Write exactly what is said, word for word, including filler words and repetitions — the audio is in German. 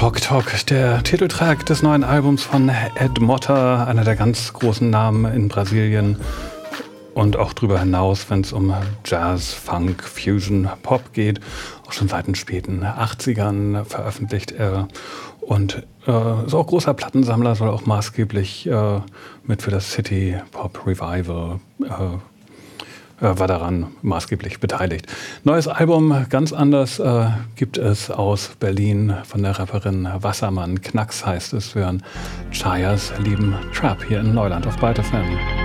Talk Talk, der Titeltrack des neuen Albums von Ed Motta, einer der ganz großen Namen in Brasilien und auch darüber hinaus, wenn es um Jazz, Funk, Fusion, Pop geht. Auch schon seit den späten achtzigern veröffentlicht er und äh, ist auch großer Plattensammler, soll auch maßgeblich äh, mit für das City Pop Revival äh, war daran maßgeblich beteiligt. Neues Album, ganz anders, äh, gibt es aus Berlin von der Rapperin Wassermann. Knacks heißt es, für einen Chayas lieben Trap hier in Neuland auf Byte F M.